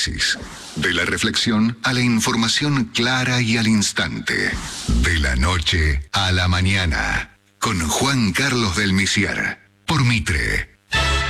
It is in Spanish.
análisis. De la reflexión a la información clara y al instante. De la noche a la mañana. Con Juan Carlos del Misiar. Por Mitre.